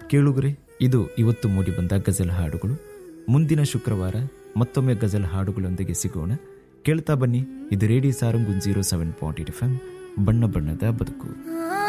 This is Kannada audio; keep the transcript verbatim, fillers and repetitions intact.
ಕೇಳುಗರೆ, ಇದು ಇವತ್ತು ಮೂಡಿಬಂದ ಗಜಲ್ ಹಾಡುಗಳು. ಮುಂದಿನ ಶುಕ್ರವಾರ ಮತ್ತೊಮ್ಮೆ ಗಜಲ್ ಹಾಡುಗಳೊಂದಿಗೆ ಸಿಗೋಣ. ಕೇಳ್ತಾ ಬನ್ನಿ, ಇದು radio Sarang zero seven point eight F M, ಬಣ್ಣ ಬಣ್ಣದ ಬದುಕು.